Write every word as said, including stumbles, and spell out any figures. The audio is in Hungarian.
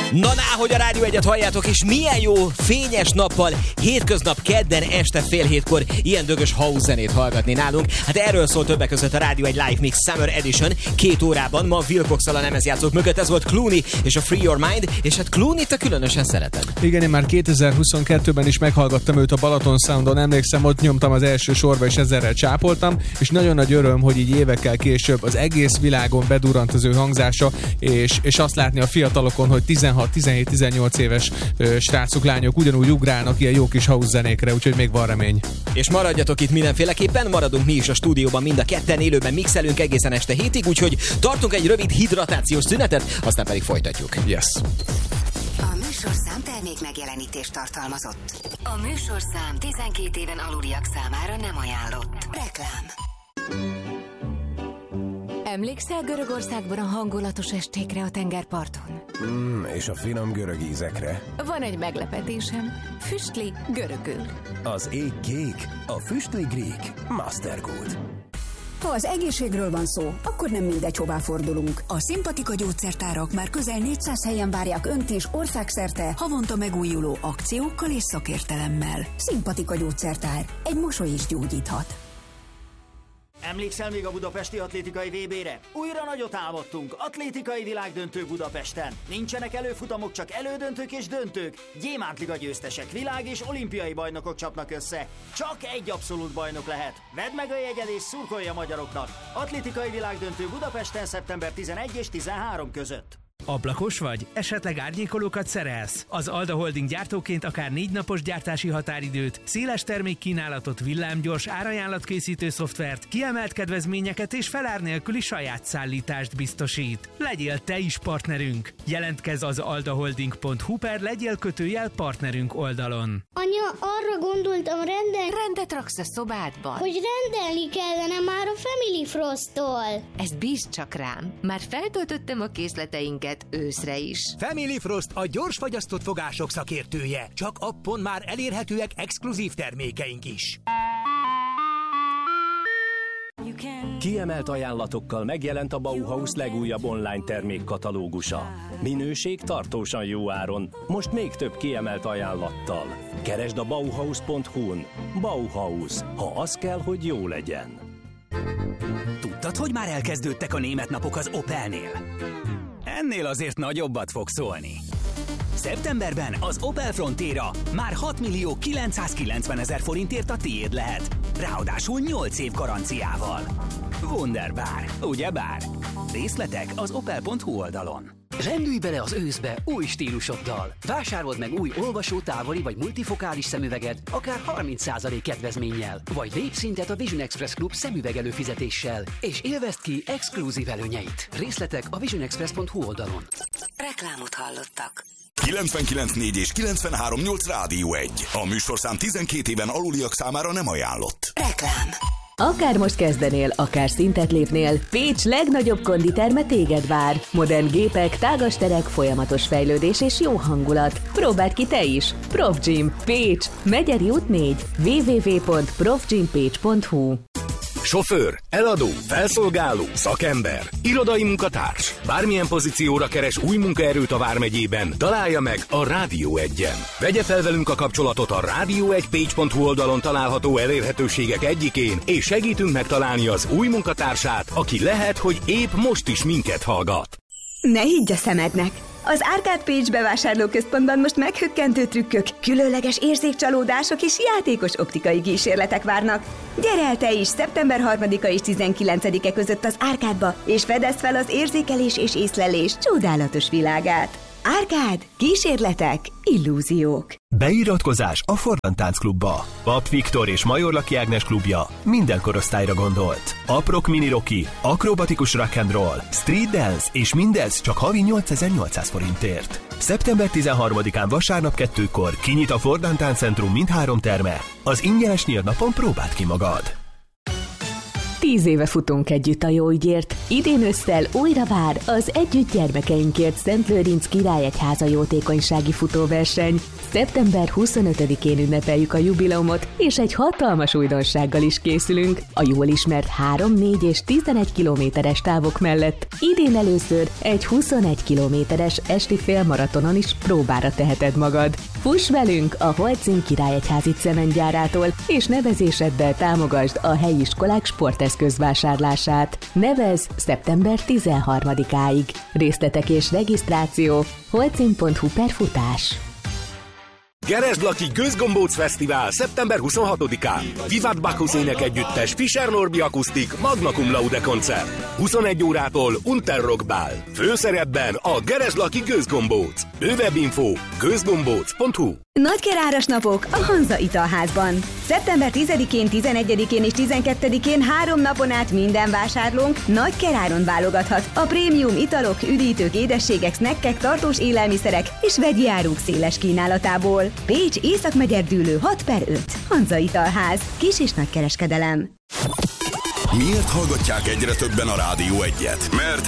Na, ná, hogy a Rádió egyet halljátok, és milyen jó fényes nappal, hétköznap kedden este fél hétkor ilyen dögös house zenét hallgatni nálunk. Hát erről szól többek között a Rádió egy Live Mix Summer Edition két órában. Ma Will Cox-szal a lemezjátszók mögött, ez volt Clooney és a Free Your Mind, és hát Clooney-t te különösen szereted. Igen, én már kétezer-huszonkettőben is meghallgattam őt a Balaton Soundon, emlékszem, ott nyomtam az első sorba, és ezerrel csápoltam, és nagyon nagy öröm, hogy így évekkel később az egész világon bedurrant az ő hangzása, és, és azt látni a fiatalokon, hogy tizenhat, tizenhét, tizennyolc éves ö, srácok, lányok ugyanúgy ugrálnak ilyen jó kis house zenékre, úgyhogy még van remény. És maradjatok itt mindenféleképpen, maradunk mi is a stúdióban, mind a ketten élőben mixelünk egészen este hétig, úgyhogy tartunk egy rövid hidratációs szünetet, aztán pedig folytatjuk. Yes. A műsorszám termék megjelenítést tartalmazott. A műsorszám tizenkét éven aluliak számára nem ajánlott. Reklám. Emlékszel Görögországban a hangulatos estékre a tengerparton? Mm, és a finom görög ízekre. Van egy meglepetésem. Füstli görögül. Az ég kék, a füstli grík. Mastergood. Ha az egészségről van szó, akkor nem mindegy, hová fordulunk. A Szimpatika gyógyszertárak már közel négyszáz helyen várják Önt is országszerte havonta megújuló akciókkal és szakértelemmel. Szimpatika gyógyszertár. Egy mosoly is gyógyíthat. Emlékszel még a budapesti atlétikai vé bére? Újra nagyot álmodtunk, atlétikai világdöntő Budapesten. Nincsenek előfutamok, csak elődöntők és döntők. Gyémántliga győztesek, világ- és olimpiai bajnokok csapnak össze. Csak egy abszolút bajnok lehet. Vedd meg a jegyed és szurkolj a magyaroknak. Atlétikai világdöntő Budapesten szeptember tizenegy és tizenhárom között. Ablakos vagy? Esetleg árnyékolókat szerelsz? Az Alda Holding gyártóként akár négy napos gyártási határidőt, széles termékkínálatot, villámgyors árajánlatkészítő szoftvert, kiemelt kedvezményeket és felár nélküli saját szállítást biztosít. Legyél te is partnerünk! Jelentkezz az aldaholding.hu per legyél kötőjel partnerünk oldalon. Anya, arra gondoltam, rendel... Rendet raksz a szobádban? Hogy rendelni kellene már a Family Frost-tól. Ezt bízd csak rám. Már feltöltöttem a készleteinket őszre is. Family Frost a gyors fagyasztott fogások szakértője. Csak appon már elérhetőek exkluzív termékeink is. Kiemelt ajánlatokkal megjelent a Bauhaus legújabb online termékkatalógusa. Minőség tartósan jó áron, most még több kiemelt ajánlattal. Keresd a bauhaus pont hu-n. Bauhaus, ha az kell, hogy jó legyen. Tudtad, hogy már elkezdődtek a német napok az Opelnél? Ennél azért nagyobbat fog szólni. Szeptemberben az Opel Frontera már hat millió kilencszázkilencvenezer forintért a tiéd lehet. Ráadásul nyolc év garanciával. Wunderbar, ugyebár? Részletek az opel pont hu oldalon. Rendülj bele az őszbe új stílusoddal. Vásárold meg új olvasó, távoli vagy multifokális szemüveged, akár harminc százalék kedvezménnyel. Vagy lépj szintet a Vision Express Club szemüveg előfizetéssel, és élvezd ki exkluzív előnyeit. Részletek a vision express pont hu oldalon. Reklámot hallottak. kilencvenkilenc négy és kilencvenhárom nyolc Rádió egy. A műsorszám tizenkét éven aluliak számára nem ajánlott. Reklám. Akár most kezdenél, akár szintet lépnél, Pécs legnagyobb konditerme téged vár. Modern gépek, tágas terek, folyamatos fejlődés és jó hangulat. Próbáld ki te is! Profgym, Pécs, Megyeri út négy, double-u double-u double-u pont profgympécs pont hu. Sofőr, eladó, felszolgáló, szakember, irodai munkatárs. Bármilyen pozícióra keres új munkaerőt a Vármegyében, találja meg a Rádió egyen. Vegye fel velünk a kapcsolatot a rádió egy pécs pont hu oldalon található elérhetőségek egyikén, és segítünk megtalálni az új munkatársát, aki lehet, hogy épp most is minket hallgat. Ne higgy a szemednek! Az Árkád Pécs bevásárlóközpontban most meghökkentő trükkök, különleges érzékcsalódások és játékos optikai kísérletek várnak. Gyere el te is szeptember harmadika és tizenkilencedike között az Árkádba, és fedezd fel az érzékelés és észlelés csodálatos világát. Árkád, kísérletek, illúziók. Beiratkozás a Fordan Tánc Klubba. Pap Viktor és Majorlaki Ágnes klubja minden korosztályra gondolt. Aprok mini rocky, akrobatikus rock and roll, street dance és mindez csak havi nyolcezer-nyolcszáz forintért. szeptember tizenharmadikán vasárnap kettőkor kinyit a Fordan Tánc Centrum mindhárom terme. Az ingyenes nyílt napon próbáld ki magad. Tíz éve futunk együtt a jó ügyért. Idén ősszel újra vár az Együtt gyermekeinkért Szent Lőrinc Királyegyháza jótékonysági futóverseny. szeptember huszonötödikén ünnepeljük a jubileumot, és egy hatalmas újdonsággal is készülünk. A jól ismert három, négy és tizenegy kilométeres távok mellett idén először egy huszonegy kilométeres esti félmaratonon is próbára teheted magad. Fuss velünk a Holcim Királyegyházi cementgyárától, és nevezéseddel támogasd a helyi iskolák sporteszközvásárlását. Nevez szeptember tizenharmadikáig. Részletek és regisztráció holcim pont hu per futás. Geresd Laki Gőzgombóc Fesztivál szeptember huszonhatodikán. Vivat Bacchus énekegyüttes, Fischer Norbi akusztik, Magna Cum Laude koncert. huszonegy órától Unterrock Bál. Főszerepben a Geresd Laki Gőzgombóc. Bővebb info gőzgombóc pont hu. Nagykeráros napok a Hanza Italházban. szeptember tizedikén, tizenegyedikén és tizenkettedikén három napon át minden vásárlónk nagykeráron válogathat. A prémium italok, üdítők, édességek, snackek, tartós élelmiszerek és vegyi áruk széles kínálatából. Pécs Észak-Megyerdűlő hat per öt. Hanza Italház. Kis- és nagykereskedelem. Miért hallgatják egyre többen a Rádió egyet? Mert